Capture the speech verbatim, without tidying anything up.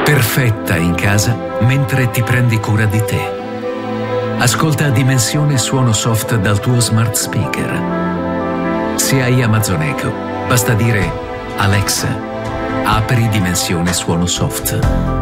Perfetta in casa mentre ti prendi cura di te. Ascolta Dimensione Suono Soft dal tuo smart speaker. Se hai Amazon Echo, basta dire Alexa, apri Dimensione Suono Soft.